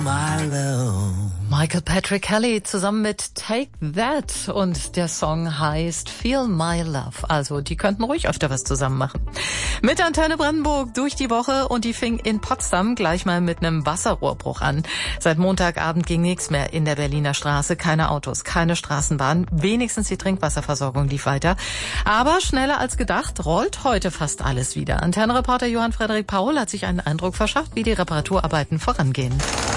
Michael Patrick Kelly zusammen mit Take That und der Song heißt Feel My Love. Also die könnten ruhig öfter was zusammen machen. Mit Antenne Brandenburg durch die Woche und die fing in Potsdam gleich mal mit einem Wasserrohrbruch an. Seit Montagabend ging nichts mehr in der Berliner Straße, keine Autos, keine Straßenbahn, wenigstens die Trinkwasserversorgung lief weiter. Aber schneller als gedacht rollt heute fast alles wieder. Antenne-Reporter Johann Frederik Paul hat sich einen Eindruck verschafft, wie die Reparaturarbeiten vorangehen.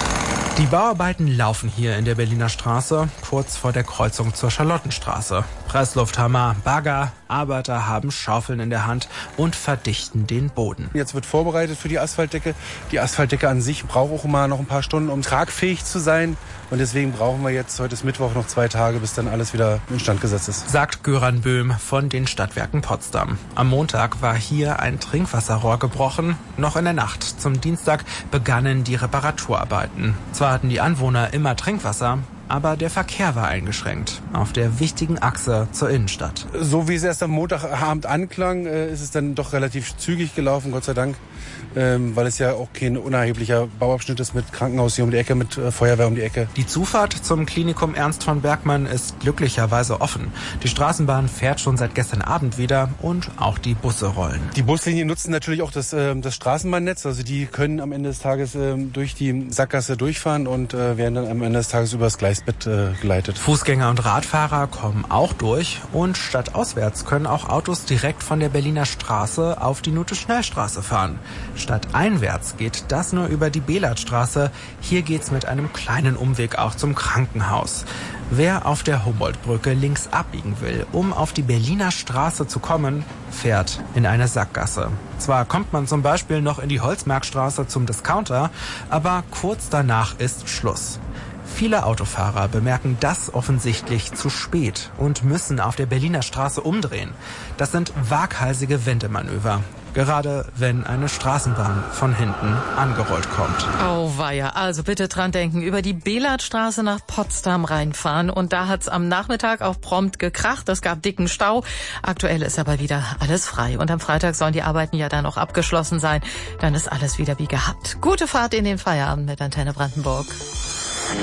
Die Bauarbeiten laufen hier in der Berliner Straße, kurz vor der Kreuzung zur Charlottenstraße. Presslufthammer, Bagger, Arbeiter haben Schaufeln in der Hand und verdichten den Boden. Jetzt wird vorbereitet für die Asphaltdecke. Die Asphaltdecke an sich braucht auch immer noch ein paar Stunden, um tragfähig zu sein. Und deswegen brauchen wir jetzt, heute ist Mittwoch, noch 2 Tage, bis dann alles wieder instand gesetzt ist. Sagt Göran Böhm von den Stadtwerken Potsdam. Am Montag war hier ein Trinkwasserrohr gebrochen. Noch in der Nacht zum Dienstag begannen die Reparaturarbeiten. Zwar hatten die Anwohner immer Trinkwasser, aber der Verkehr war eingeschränkt auf der wichtigen Achse zur Innenstadt. So wie es erst am Montagabend anklang, ist es dann doch relativ zügig gelaufen, Gott sei Dank. Weil es ja auch kein unerheblicher Bauabschnitt ist mit Krankenhaus hier um die Ecke, mit Feuerwehr um die Ecke. Die Zufahrt zum Klinikum Ernst von Bergmann ist glücklicherweise offen. Die Straßenbahn fährt schon seit gestern Abend wieder und auch die Busse rollen. Die Buslinien nutzen natürlich auch das Straßenbahnnetz. Also die können am Ende des Tages durch die Sackgasse durchfahren und werden dann am Ende des Tages übers Gleisbett geleitet. Fußgänger und Radfahrer kommen auch durch und stadtauswärts können auch Autos direkt von der Berliner Straße auf die Nute-Schnellstraße fahren. Stadteinwärts geht das nur über die Belatstraße. Hier geht's mit einem kleinen Umweg auch zum Krankenhaus. Wer auf der Humboldtbrücke links abbiegen will, um auf die Berliner Straße zu kommen, fährt in eine Sackgasse. Zwar kommt man zum Beispiel noch in die Holzmerkstraße zum Discounter, aber kurz danach ist Schluss. Viele Autofahrer bemerken das offensichtlich zu spät und müssen auf der Berliner Straße umdrehen. Das sind waghalsige Wendemanöver. Gerade wenn eine Straßenbahn von hinten angerollt kommt. Auweia, also bitte dran denken, über die Belatstraße nach Potsdam reinfahren. Und da hat's am Nachmittag auch prompt gekracht, es gab dicken Stau. Aktuell ist aber wieder alles frei. Und am Freitag sollen die Arbeiten ja dann auch abgeschlossen sein. Dann ist alles wieder wie gehabt. Gute Fahrt in den Feierabend mit Antenne Brandenburg.